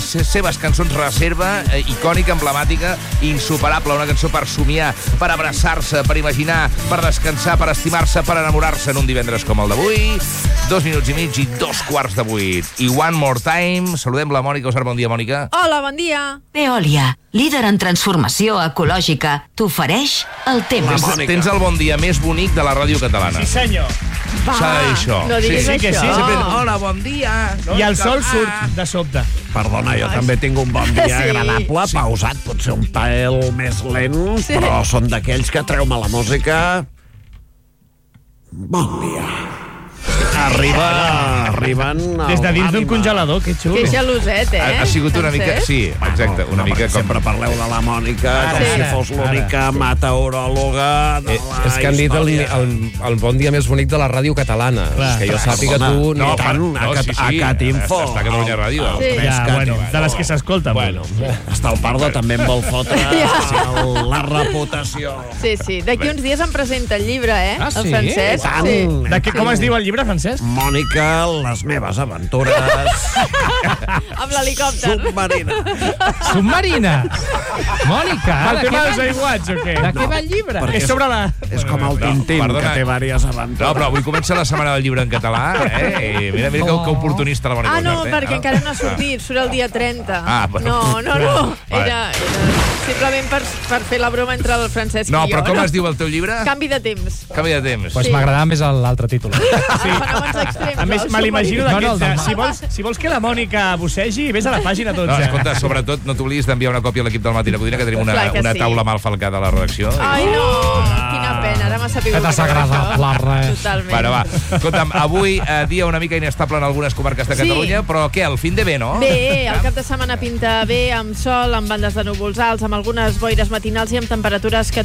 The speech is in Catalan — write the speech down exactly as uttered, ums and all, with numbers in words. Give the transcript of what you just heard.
seves cançons reserva, eh, icònica, emblemàtica, insuperable, una cançó per somiar, per abraçar-se, per imaginar, per descansar, per estimar-se, per enamorar-se en un divendres com el d'avui. Dos minuts i mig i dos quarts de vuit. I One More Time. Saludem la Mònica Usar. Bon dia, Mònica. Hola, bon dia. Veolia, líder en transformació ecològica, t'ofereix el tema. Tens, tens el bon dia més bonic de la ràdio catalana. Sí, senyor. Va, S'ha de dir això. no diguis Sí, sí que això. sí. Sempre, hola, bon dia. I el sol surt de sobte. Perdona, jo també tinc un bon dia Sí. agradable, sí. pausat, potser un pèl més lent, Sí. però són d'aquells que treu-me la música. Bon dia. Arriba, arriben... Des de dins d'un l'ànima. congelador, que xulo. Que geloset, eh? Ha, ha sigut una mica... Francesc? Sí, exacte, una No, mica perquè com... sempre parleu de la Mònica, Ara, com si ara, fos l'única ara. meteoròloga de Eh, la és que han dit el, història. el, el bon dia més bonic de la ràdio catalana. Clar. Que jo sàpiga Perdona, tu... no, No, tant, a Cat- a Catinfo. Està a Catalunya Ràdio. El- Sí. el Ja, Cat- bueno, de les que s'escolten. Bueno. Hasta el Pardo també em vol fotre Ja. el, la reputació. Sí, sí. D'aquí uns dies em presenta el llibre, eh? Ah, sí? El Francesc. I tant. Sí. De què, com es diu el llibre, Francesc? Mònica, les meves aventures Amb l'helicòpter. submarina. Submarina! Mònica, El de què tema va, dels aiguats, o què? de què va el llibre? Perquè És sobre la... És com el No, Tintín, perdona. que té diverses aventures. No, però avui comença la setmana del llibre en català, eh? I mira, mira que, que oportunista la Mònica Ah, no, Usar, eh? perquè encara no ha sortit. Surt el dia trenta. Ah, bueno. No, no, no. Vale. Era, era simplement per, per fer la broma entre el Francesc No, i jo. però com es diu el teu llibre? Canvi de temps. Canvi de temps. Pues Sí. m'agradava més l'altre títol. Sí. Fenòmens extrems. A més, el me l'imagino No, no, d'aquests... el de- del- si, vols, si vols que la Mònica bussegi, vés a la pàgina tots. No, eh? escolta, sobretot no t'oblidis d'enviar una còpia a l'equip del Matí de Codina, que tenim una, Clar que una sí. taula mal falcada a la redacció. Ai, no. Quina pena. Ara m'ha sabut Que desagradable, res. Totalment. Bueno, va, escolta'm, avui eh, dia una mica inestable en algunes comarques de Sí. Catalunya, però què, el fin de bé, no? Bé, el cap de setmana pinta bé, amb sol, amb bandes de núvols alts, amb algunes boires matinals i amb temperatures que